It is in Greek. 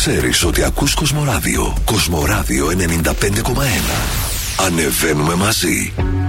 Ξέρεις ότι ακούς Κοσμοράδιο. Κοσμοράδιο 95,1. Ανεβαίνουμε μαζί.